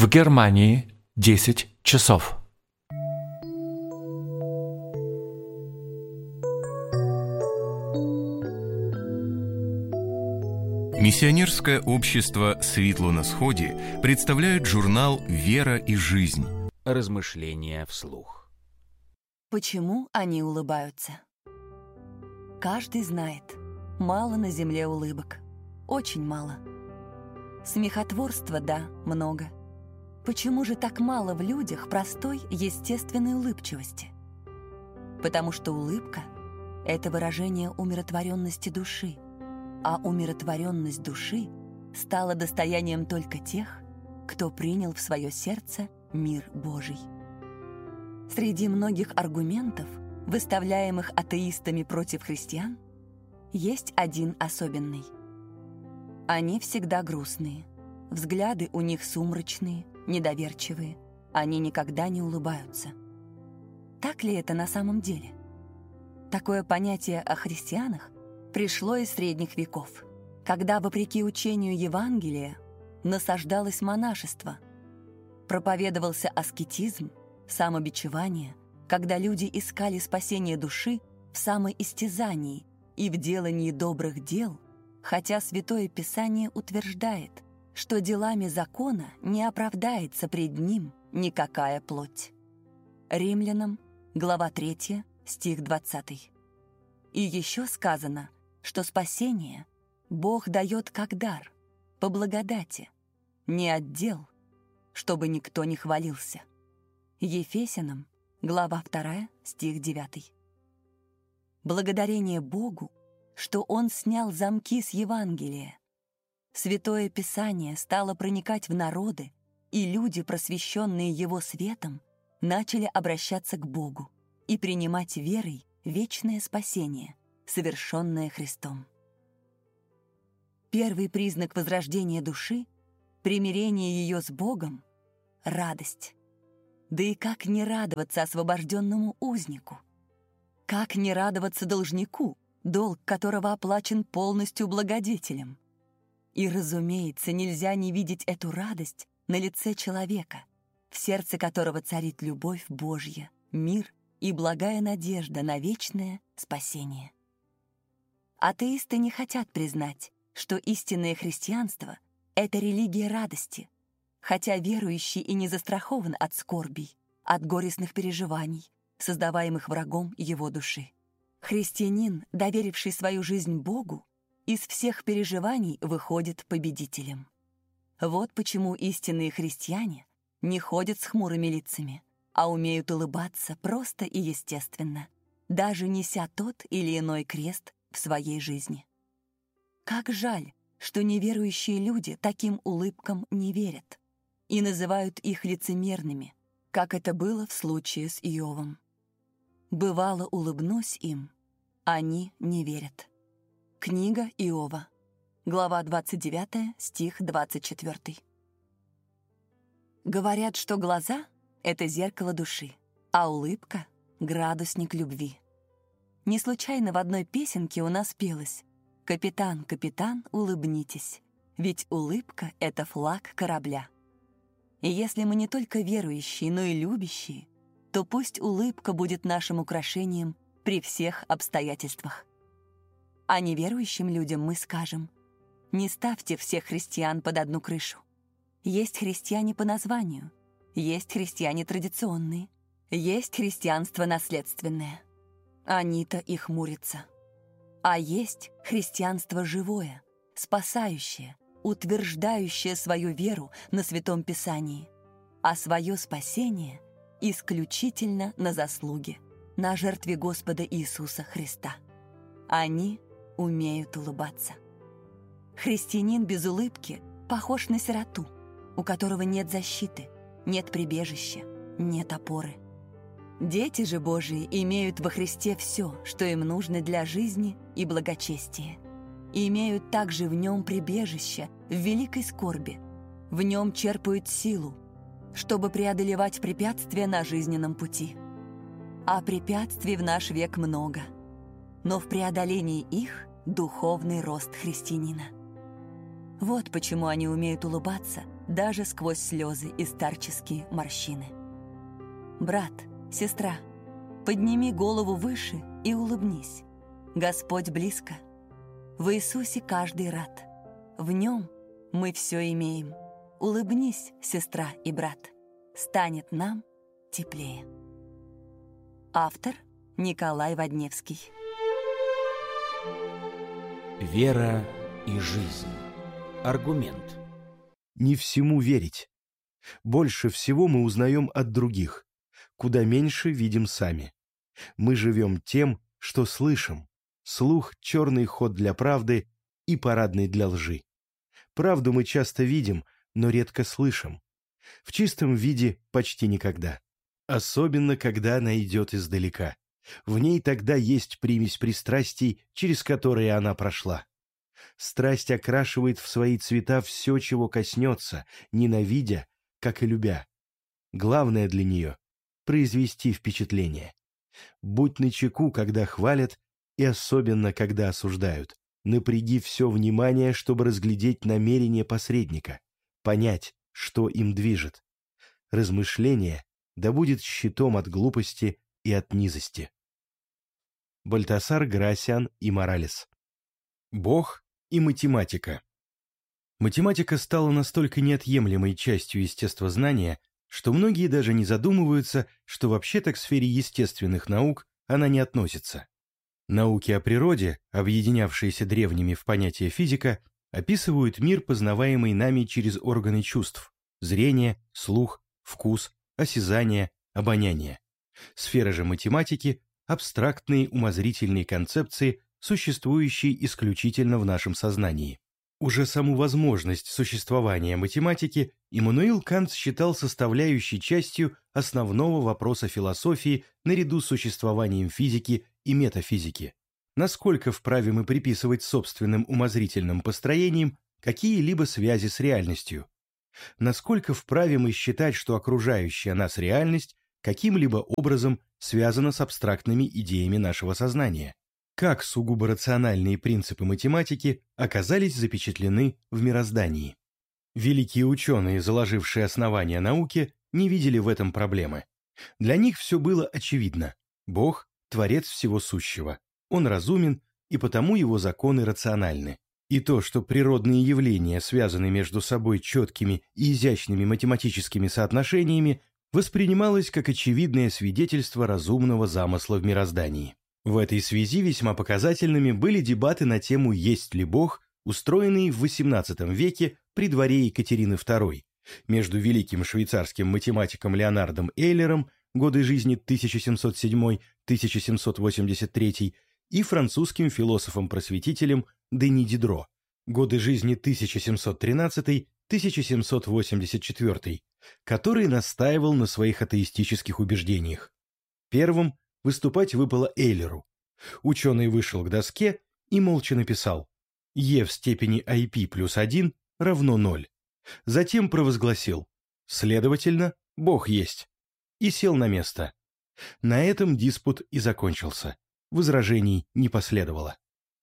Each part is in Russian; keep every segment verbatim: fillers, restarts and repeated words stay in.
В Германии десять часов. Миссионерское общество «Светло на сходе» представляет журнал «Вера и жизнь». Размышления вслух. Почему они улыбаются? Каждый знает, мало на земле улыбок. Очень мало. Смехотворства, да, много. Почему же так мало в людях простой, естественной улыбчивости? Потому что улыбка — это выражение умиротворенности души, а умиротворенность души стала достоянием только тех, кто принял в свое сердце мир Божий. Среди многих аргументов, выставляемых атеистами против христиан, есть один особенный. Они всегда грустные, взгляды у них сумрачные, недоверчивые, они никогда не улыбаются. Так ли это на самом деле? Такое понятие о христианах пришло из средних веков, когда, вопреки учению Евангелия, насаждалось монашество, проповедовался аскетизм, самобичевание, когда люди искали спасение души в самоистязании и в делании добрых дел, хотя Святое Писание утверждает, что делами закона не оправдается пред ним никакая плоть. Римлянам, глава третья, стих двадцатый. И еще сказано, что спасение Бог дает как дар, по благодати, не от дел, чтобы никто не хвалился. Ефесянам, глава вторая, стих девятый. Благодарение Богу, что Он снял замки с Евангелия. Святое Писание стало проникать в народы, и люди, просвещенные Его светом, начали обращаться к Богу и принимать верой вечное спасение, совершенное Христом. Первый признак возрождения души — примирение ее с Богом — радость. Да и как не радоваться освобожденному узнику? Как не радоваться должнику, долг которого оплачен полностью благодетелем? И, разумеется, нельзя не видеть эту радость на лице человека, в сердце которого царит любовь Божья, мир и благая надежда на вечное спасение. Атеисты не хотят признать, что истинное христианство — это религия радости, хотя верующий и не застрахован от скорбей, от горестных переживаний, создаваемых врагом его души. Христианин, доверивший свою жизнь Богу, из всех переживаний выходит победителем. Вот почему истинные христиане не ходят с хмурыми лицами, а умеют улыбаться просто и естественно, даже неся тот или иной крест в своей жизни. Как жаль, что неверующие люди таким улыбкам не верят и называют их лицемерными, как это было в случае с Иовом. «Бывало, улыбнусь им, они не верят». Книга Иова, глава двадцать девятая, стих двадцать четвёртый. Говорят, что глаза — это зеркало души, а улыбка — градусник любви. Не случайно в одной песенке у нас пелось: «Капитан, капитан, улыбнитесь, ведь улыбка — это флаг корабля». И если мы не только верующие, но и любящие, то пусть улыбка будет нашим украшением при всех обстоятельствах. А неверующим людям мы скажем: не ставьте всех христиан под одну крышу. Есть христиане по названию, есть христиане традиционные, есть христианство наследственное. Они-то и хмурятся. А есть христианство живое, спасающее, утверждающее свою веру на Святом Писании, а свое спасение исключительно на заслуге, на жертве Господа Иисуса Христа. Они умеют улыбаться. Христианин без улыбки похож на сироту, у которого нет защиты, нет прибежища, нет опоры. Дети же Божии имеют во Христе все, что им нужно для жизни и благочестия, и имеют также в Нем прибежище в великой скорби, в Нем черпают силу, чтобы преодолевать препятствия на жизненном пути. А препятствий в наш век много, но в преодолении их — духовный рост христианина. Вот почему они умеют улыбаться даже сквозь слезы и старческие морщины. Брат, сестра, подними голову выше и улыбнись. Господь близко. В Иисусе каждый рад. В Нем мы все имеем. Улыбнись, сестра и брат. Станет нам теплее. Автор Николай Водневский. Вера и жизнь. Аргумент. Не всему верить. Больше всего мы узнаем от других, куда меньше видим сами. Мы живем тем, что слышим. Слух — черный ход для правды и парадный для лжи. Правду мы часто видим, но редко слышим. В чистом виде почти никогда. Особенно, когда она идет издалека. В ней тогда есть примесь пристрастий, через которые она прошла. Страсть окрашивает в свои цвета все, чего коснется, ненавидя, как и любя. Главное для нее — произвести впечатление. Будь начеку, когда хвалят, и особенно, когда осуждают. Напряги все внимание, чтобы разглядеть намерение посредника, понять, что им движет. Размышление да будет щитом от глупости и от низости. Бальтасар Грасиан и Моралес. Бог и математика. Математика стала настолько неотъемлемой частью естествознания, что многие даже не задумываются, что вообще-то к сфере естественных наук она не относится. Науки о природе, объединявшиеся древними в понятие физика, описывают мир, познаваемый нами через органы чувств – зрение, слух, вкус, осязание, обоняние. Сфера же математики – абстрактные умозрительные концепции, существующие исключительно в нашем сознании. Уже саму возможность существования математики Иммануил Кант считал составляющей частью основного вопроса философии наряду с существованием физики и метафизики. Насколько вправе мы приписывать собственным умозрительным построениям какие-либо связи с реальностью? Насколько вправе мы считать, что окружающая нас реальность каким-либо образом связана с абстрактными идеями нашего сознания? Как сугубо рациональные принципы математики оказались запечатлены в мироздании? Великие ученые, заложившие основания науки, не видели в этом проблемы. Для них все было очевидно. Бог – творец всего сущего. Он разумен, и потому его законы рациональны. И то, что природные явления связаны между собой четкими и изящными математическими соотношениями, воспринималось как очевидное свидетельство разумного замысла в мироздании. В этой связи весьма показательными были дебаты на тему «Есть ли Бог?», устроенные в восемнадцатом веке при дворе Екатерины второй, между великим швейцарским математиком Леонардом Эйлером, годы жизни тысяча семьсот седьмой — тысяча семьсот восемьдесят третий, и французским философом-просветителем Дени Дидро, годы жизни тысяча семьсот тринадцатый — тысяча семьсот восемьдесят четвёртый, который настаивал на своих атеистических убеждениях. Первым выступать выпало Эйлеру. Ученый вышел к доске и молча написал «Е в степени ай пи плюс один равно ноль». Затем провозгласил «Следовательно, Бог есть» и сел на место. На этом диспут и закончился. Возражений не последовало.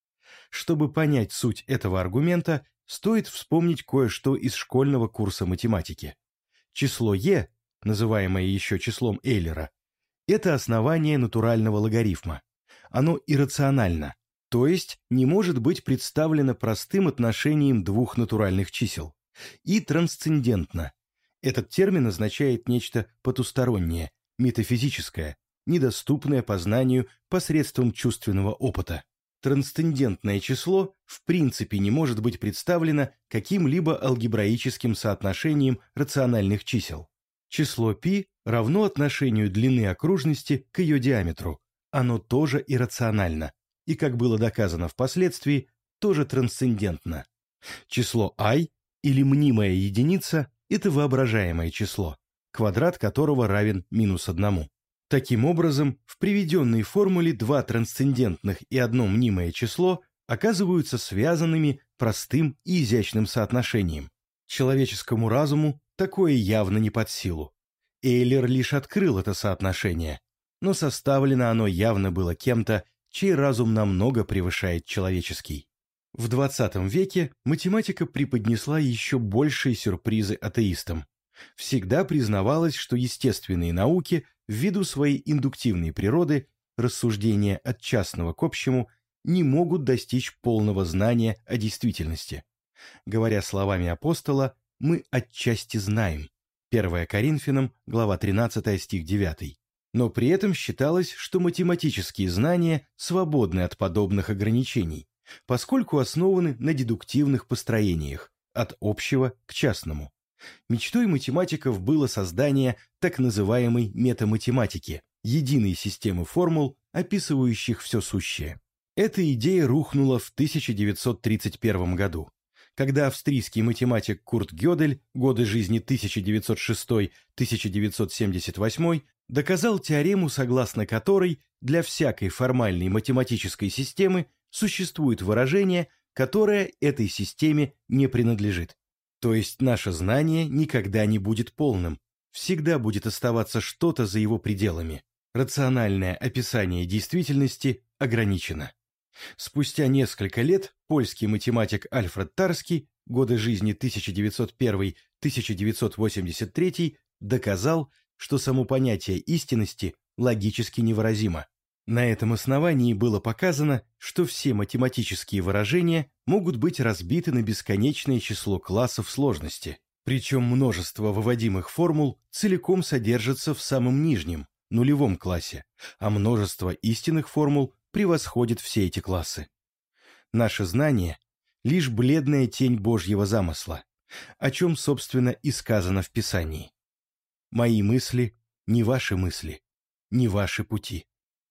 Чтобы понять суть этого аргумента, стоит вспомнить кое-что из школьного курса математики. Число Е, называемое еще числом Эйлера, это основание натурального логарифма. Оно иррационально, то есть не может быть представлено простым отношением двух натуральных чисел. И трансцендентно. Этот термин означает нечто потустороннее, метафизическое, недоступное познанию посредством чувственного опыта. Трансцендентное число в принципе не может быть представлено каким-либо алгебраическим соотношением рациональных чисел. Число π равно отношению длины окружности к ее диаметру. Оно тоже иррационально, и, как было доказано впоследствии, тоже трансцендентно. Число i, или мнимая единица, это воображаемое число, квадрат которого равен минус одному. Таким образом, в приведенной формуле два трансцендентных и одно мнимое число оказываются связанными простым и изящным соотношением. Человеческому разуму такое явно не под силу. Эйлер лишь открыл это соотношение, но составлено оно явно было кем-то, чей разум намного превышает человеческий. В двадцатом веке математика преподнесла еще большие сюрпризы атеистам. Всегда признавалось, что естественные науки, ввиду своей индуктивной природы, рассуждения от частного к общему, не могут достичь полного знания о действительности. Говоря словами апостола, мы отчасти знаем. первое Коринфянам, глава тринадцатая, стих девятый. Но при этом считалось, что математические знания свободны от подобных ограничений, поскольку основаны на дедуктивных построениях, от общего к частному. Мечтой математиков было создание так называемой метаматематики, единой системы формул, описывающих все сущее. Эта идея рухнула в тысяча девятьсот тридцать первом году, когда австрийский математик Курт Гёдель, годы жизни тысяча девятьсот шестой — тысяча девятьсот семьдесят восьмой, доказал теорему, согласно которой для всякой формальной математической системы существует выражение, которое этой системе не принадлежит. То есть наше знание никогда не будет полным, всегда будет оставаться что-то за его пределами. Рациональное описание действительности ограничено. Спустя несколько лет польский математик Альфред Тарский, годы жизни тысяча девятьсот первый — тысяча девятьсот восемьдесят третий, доказал, что само понятие истинности логически невыразимо. На этом основании было показано, что все математические выражения могут быть разбиты на бесконечное число классов сложности, причем множество выводимых формул целиком содержится в самом нижнем, нулевом классе, а множество истинных формул превосходит все эти классы. Наше знание — лишь бледная тень Божьего замысла, о чем, собственно, и сказано в Писании. «Мои мысли — не ваши мысли, не ваши пути.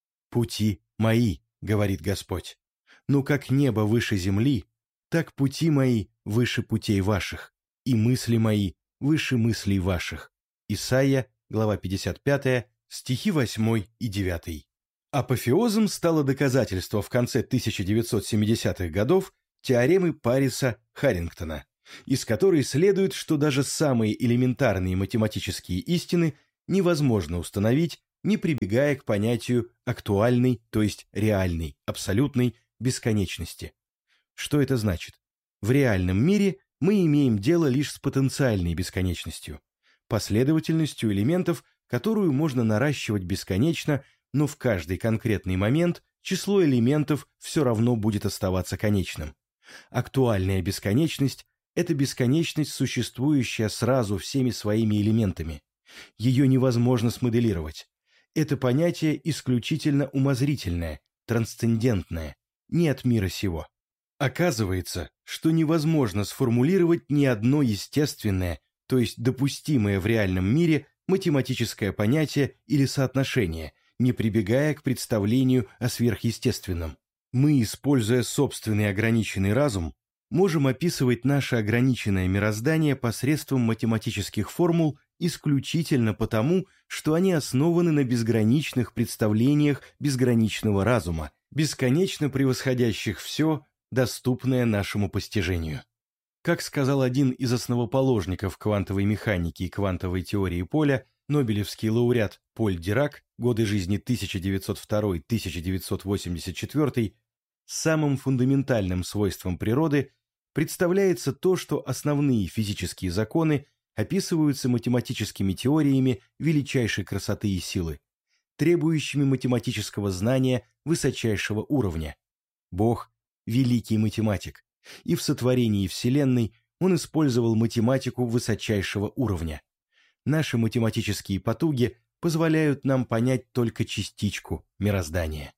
Пути мои, — говорит Господь, — но как небо выше земли, так пути мои выше путей ваших, и мысли мои выше мыслей ваших». Исайя, глава пятьдесят пятая, стихи восьмой и девятый. Апофеозом стало доказательство в конце тысяча девятьсот семидесятых годов теоремы Париса-Харрингтона, из которой следует, что даже самые элементарные математические истины невозможно установить, не прибегая к понятию актуальной, то есть реальной, абсолютной бесконечности. Что это значит? В реальном мире мы имеем дело лишь с потенциальной бесконечностью, последовательностью элементов, которую можно наращивать бесконечно, но в каждый конкретный момент число элементов все равно будет оставаться конечным. Актуальная бесконечность — это бесконечность, существующая сразу всеми своими элементами. Ее невозможно смоделировать. Это понятие исключительно умозрительное, трансцендентное, не от мира сего. Оказывается, что невозможно сформулировать ни одно естественное, то есть допустимое в реальном мире математическое понятие или соотношение, не прибегая к представлению о сверхъестественном. Мы, используя собственный ограниченный разум, можем описывать наше ограниченное мироздание посредством математических формул исключительно потому, что они основаны на безграничных представлениях безграничного разума, бесконечно превосходящих все, доступное нашему постижению. Как сказал один из основоположников квантовой механики и квантовой теории поля, нобелевский лауреат Поль Дирак, годы жизни тысяча девятьсот второй — тысяча девятьсот восемьдесят четвёртый, самым фундаментальным свойством природы представляется то, что основные физические законы описываются математическими теориями величайшей красоты и силы, требующими математического знания высочайшего уровня. Бог – великий математик, и в сотворении Вселенной он использовал математику высочайшего уровня. Наши математические потуги позволяют нам понять только частичку мироздания.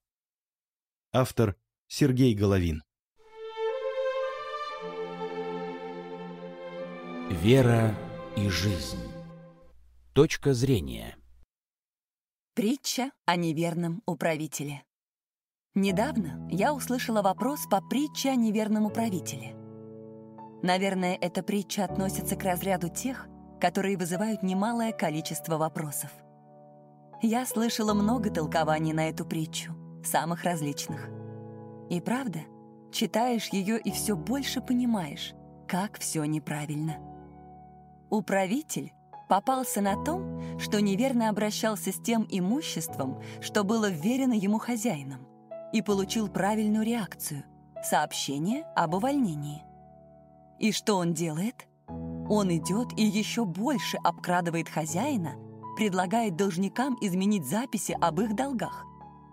Автор Сергей Головин. Вера и жизнь. Точка зрения. Притча о неверном управителе. Недавно я услышала вопрос по притче о неверном управителе. Наверное, эта притча относится к разряду тех, которые вызывают немалое количество вопросов. Я слышала много толкований на эту притчу, самых различных. И правда, читаешь ее и все больше понимаешь, как все неправильно. Управитель попался на том, что неверно обращался с тем имуществом, что было вверено ему хозяином, и получил правильную реакцию, сообщение об увольнении. И что он делает? Он идет и еще больше обкрадывает хозяина, предлагает должникам изменить записи об их долгах.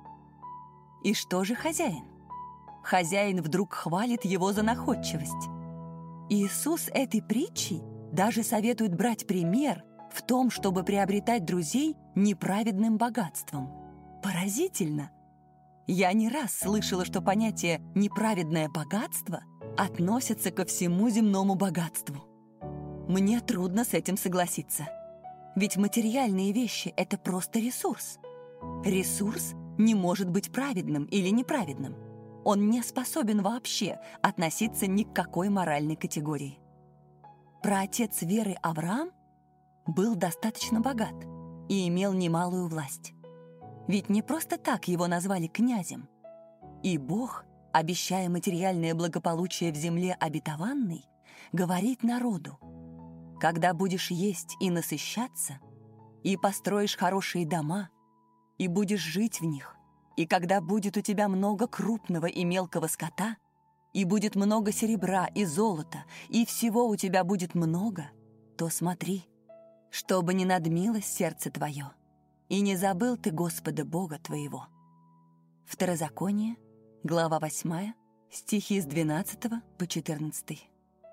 И что же хозяин? Хозяин вдруг хвалит его за находчивость. Иисус этой притчей даже советует брать пример в том, чтобы приобретать друзей неправедным богатством. Поразительно! Я не раз слышала, что понятие «неправедное богатство» относится ко всему земному богатству. Мне трудно с этим согласиться. Ведь материальные вещи — это просто ресурс. Ресурс не может быть праведным или неправедным. Он не способен вообще относиться ни к какой моральной категории. Праотец веры Авраам был достаточно богат и имел немалую власть. Ведь не просто так его назвали князем. И Бог, обещая материальное благополучие в земле обетованной, говорит народу: «Когда будешь есть и насыщаться, и построишь хорошие дома, и будешь жить в них, и когда будет у тебя много крупного и мелкого скота, и будет много серебра и золота, и всего у тебя будет много, то смотри, чтобы не надмилось сердце твое, и не забыл ты Господа Бога твоего». Второзаконие, глава восьмая, стихи с двенадцатого по четырнадцатый.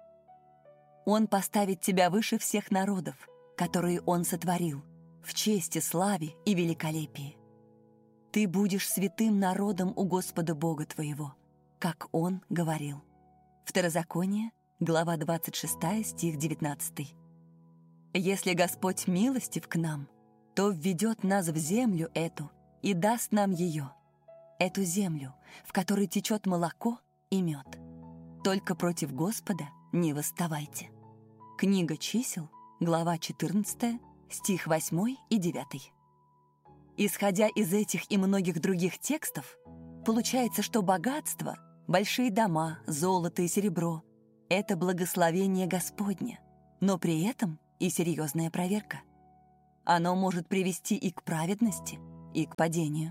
Он поставит тебя выше всех народов, которые Он сотворил, в чести, славе и великолепии. Ты будешь святым народом у Господа Бога твоего, как Он говорил. Второзаконие, глава двадцать шестая, стих девятнадцатый. Если Господь милостив к нам, то введет нас в землю эту и даст нам ее, эту землю, в которой течет молоко и мед. Только против Господа не восставайте. Книга чисел, глава четырнадцатая, стих восьмой и девятый. Исходя из этих и многих других текстов, получается, что богатство, большие дома, золото и серебро — это благословение Господне, но при этом и серьезная проверка. Оно может привести и к праведности, и к падению.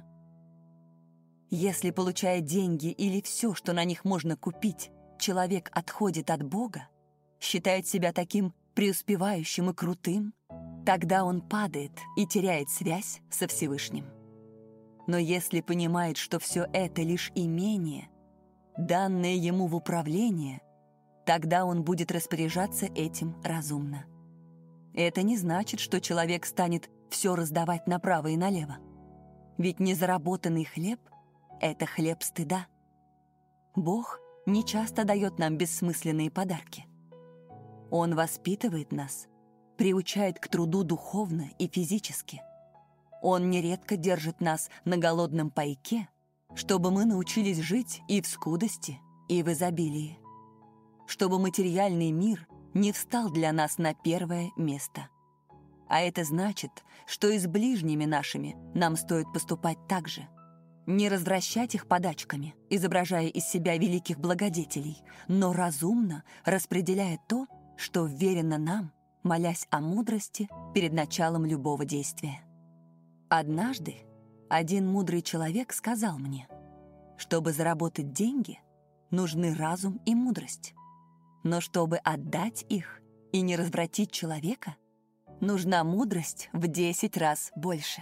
Если, получая деньги или все, что на них можно купить, человек отходит от Бога, считает себя таким преуспевающим и крутым, тогда он падает и теряет связь со Всевышним. Но если понимает, что все это лишь имение, данное ему в управление, тогда он будет распоряжаться этим разумно. Это не значит, что человек станет все раздавать направо и налево. Ведь незаработанный хлеб — это хлеб стыда. Бог не часто дает нам бессмысленные подарки. Он воспитывает нас, приучает к труду духовно и физически. Он нередко держит нас на голодном пайке, чтобы мы научились жить и в скудости, и в изобилии. Чтобы материальный мир не встал для нас на первое место. А это значит, что и с ближними нашими нам стоит поступать так же. Не развращать их подачками, изображая из себя великих благодетелей, но разумно распределяя то, что вверено нам, молясь о мудрости перед началом любого действия. Однажды один мудрый человек сказал мне, чтобы заработать деньги, нужны разум и мудрость. Но чтобы отдать их и не развратить человека, нужна мудрость в десять раз больше.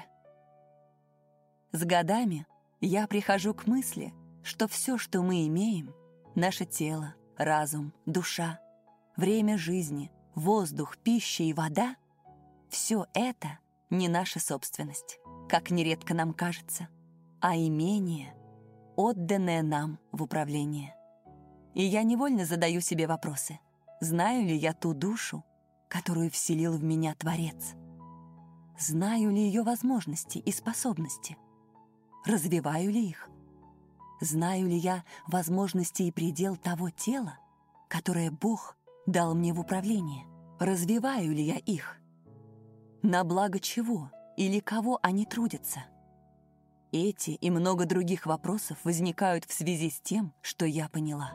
С годами я прихожу к мысли, что все, что мы имеем, наше тело, разум, душа, время жизни, воздух, пища и вода, все это не наша собственность, как нередко нам кажется, а имение, отданное нам в управление. И я невольно задаю себе вопросы. Знаю ли я ту душу, которую вселил в меня Творец? Знаю ли ее возможности и способности? Развиваю ли их? Знаю ли я возможности и предел того тела, которое Бог дал мне в управление? Развиваю ли я их? На благо чего или кого они трудятся? Эти и много других вопросов возникают в связи с тем, что я поняла.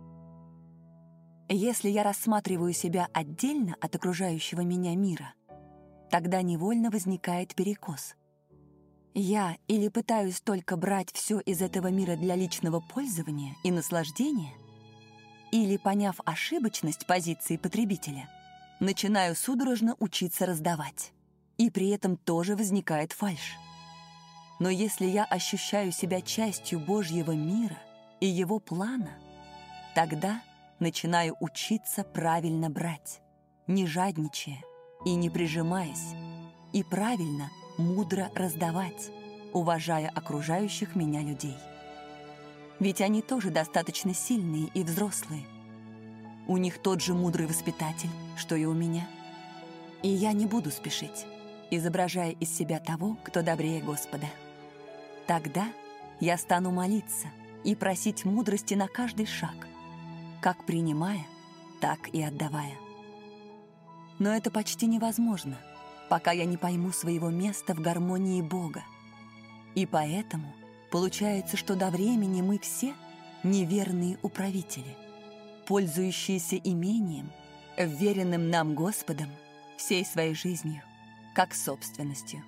Если я рассматриваю себя отдельно от окружающего меня мира, тогда невольно возникает перекос. Я или пытаюсь только брать все из этого мира для личного пользования и наслаждения, или, поняв ошибочность позиции потребителя, начинаю судорожно учиться раздавать. И при этом тоже возникает фальшь. Но если я ощущаю себя частью Божьего мира и Его плана, тогда начинаю учиться правильно брать, не жадничая и не прижимаясь, и правильно, мудро раздавать, уважая окружающих меня людей. Ведь они тоже достаточно сильные и взрослые. У них тот же мудрый воспитатель, что и у меня. И я не буду спешить, изображая из себя того, кто добрее Господа. Тогда я стану молиться и просить мудрости на каждый шаг, как принимая, так и отдавая. Но это почти невозможно, пока я не пойму своего места в гармонии Бога. И поэтому получается, что до времени мы все неверные управители, пользующиеся имением, вверенным нам Господом всей своей жизнью, как собственностью.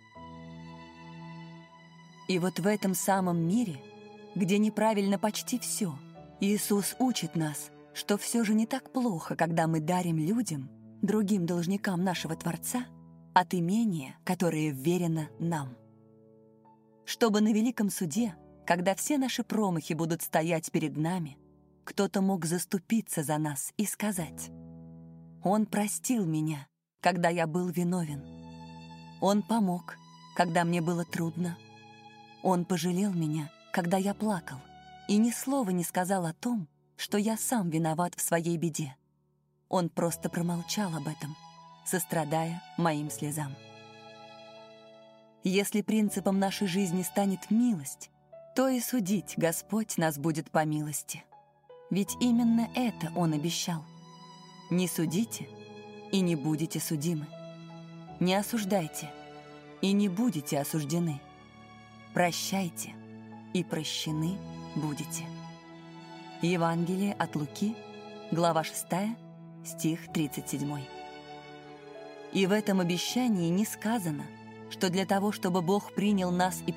И вот в этом самом мире, где неправильно почти все, Иисус учит нас, что все же не так плохо, когда мы дарим людям, другим должникам нашего Творца, от имения, которое вверено нам. Чтобы на великом суде, когда все наши промахи будут стоять перед нами, кто-то мог заступиться за нас и сказать: «Он простил меня, когда я был виновен. Он помог, когда мне было трудно. Он пожалел меня, когда я плакал, и ни слова не сказал о том, что я сам виноват в своей беде. Он просто промолчал об этом, сострадая моим слезам». Если принципом нашей жизни станет милость, то и судить Господь нас будет по милости. Ведь именно это Он обещал. Не судите, и не будете судимы. Не осуждайте, и не будете осуждены. Прощайте, и прощены будете. Евангелие от Луки, глава шестая, стих тридцать семь. И в этом обещании не сказано, что для того, чтобы Бог принял нас и